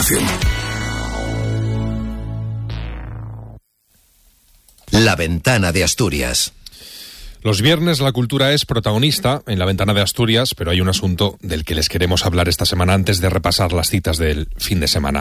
continuación. La Ventana de Asturias. Los viernes la cultura es protagonista en La Ventana de Asturias, pero hay un asunto del que les queremos hablar esta semana antes de repasar las citas del fin de semana.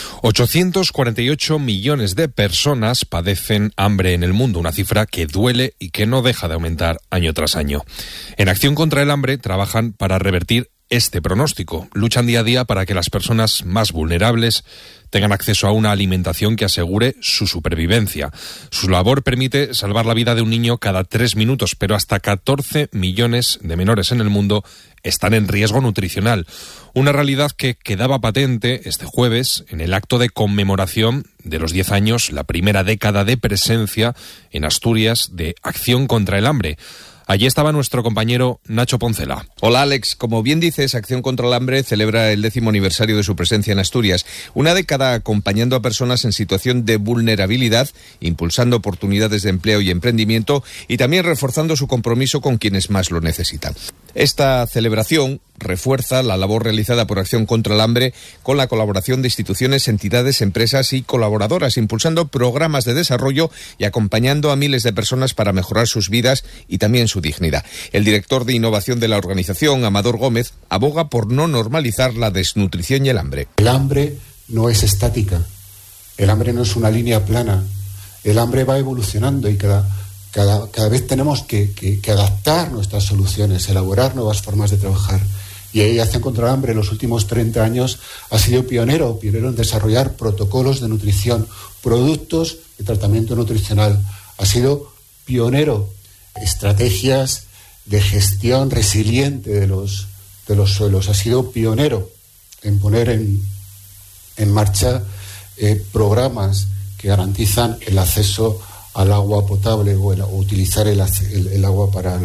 848 millones de personas padecen hambre en el mundo, una cifra que duele y que no deja de aumentar año tras año. En Acción contra el Hambre trabajan para revertir este pronóstico. Luchan día a día para que las personas más vulnerables tengan acceso a una alimentación que asegure su supervivencia. Su labor permite salvar la vida de un niño cada 3 minutos, pero hasta 14 millones de menores en el mundo están en riesgo nutricional. Una realidad que quedaba patente este jueves en el acto de conmemoración de los 10 años, la primera década de presencia en Asturias de Acción contra el Hambre. Allí estaba nuestro compañero Nacho Poncela. Hola Alex, como bien dices, Acción contra el Hambre celebra el 10º aniversario de su presencia en Asturias. Una década acompañando a personas en situación de vulnerabilidad, impulsando oportunidades de empleo y emprendimiento y también reforzando su compromiso con quienes más lo necesitan. Esta celebración refuerza la labor realizada por Acción contra el Hambre con la colaboración de instituciones, entidades, empresas y colaboradoras, impulsando programas de desarrollo y acompañando a miles de personas para mejorar sus vidas y también su dignidad. El director de innovación de la organización, Amador Gómez, aboga por no normalizar la desnutrición y el hambre. El hambre no es estática, el hambre no es una línea plana, el hambre va evolucionando y cada vez tenemos que adaptar nuestras soluciones, elaborar nuevas formas de trabajar. Y ahí Acción contra el Hambre en los últimos 30 años ha sido pionero en desarrollar protocolos de nutrición, productos de tratamiento nutricional. Ha sido pionero estrategias de gestión resiliente de los suelos. Ha sido pionero en poner en marcha programas que garantizan el acceso al agua potable o utilizar el agua para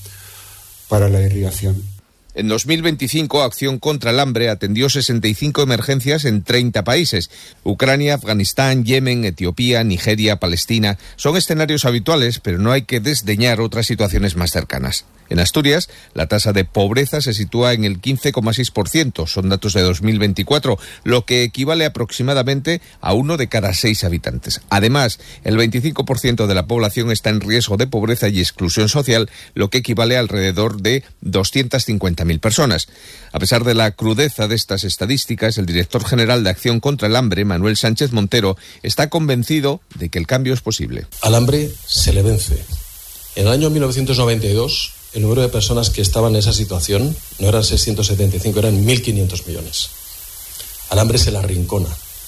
la irrigación. En 2025, Acción contra el Hambre atendió 65 emergencias en 30 países. Ucrania, Afganistán, Yemen, Etiopía, Nigeria, Palestina son escenarios habituales, pero no hay que desdeñar otras situaciones más cercanas. En Asturias, la tasa de pobreza se sitúa en el 15,6%, son datos de 2024, lo que equivale aproximadamente a 1 de cada 6 habitantes. Además, el 25% de la población está en riesgo de pobreza y exclusión social, lo que equivale a alrededor de 250.000 personas. A pesar de la crudeza de estas estadísticas, el director general de Acción contra el Hambre, Manuel Sánchez Montero, está convencido de que el cambio es posible. Al hambre se le vence. En el año 1992, el número de personas que estaban en esa situación no eran 675, eran 1.500 millones. Al hambre se la arrincona.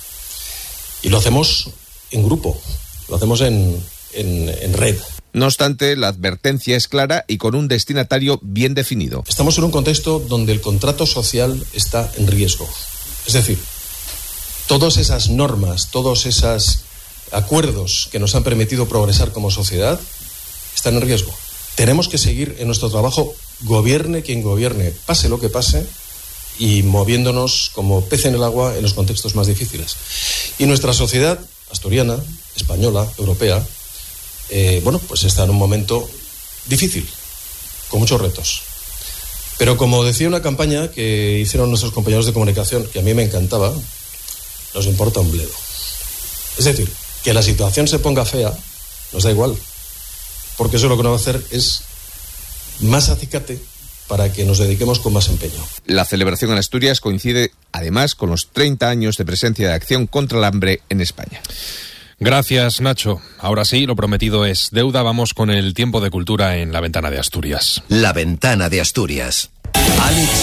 Y lo hacemos en grupo, lo hacemos en red. No obstante, la advertencia es clara y con un destinatario bien definido. Estamos en un contexto donde el contrato social está en riesgo. Es decir, todas esas normas, todos esos acuerdos que nos han permitido progresar como sociedad están en riesgo. Tenemos que seguir en nuestro trabajo, gobierne quien gobierne, pase lo que pase, y moviéndonos como pez en el agua en los contextos más difíciles. Y nuestra sociedad asturiana, española, europea, pues está en un momento difícil, con muchos retos. Pero como decía una campaña que hicieron nuestros compañeros de comunicación, que a mí me encantaba, nos importa un bledo. Es decir, que la situación se ponga fea, nos da igual, porque eso lo que nos va a hacer es más acicate para que nos dediquemos con más empeño. La celebración en Asturias coincide además con los 30 años de presencia de Acción contra el Hambre en España. Gracias, Nacho. Ahora sí, lo prometido es deuda. Vamos con el tiempo de cultura en La Ventana de Asturias. La Ventana de Asturias. Alex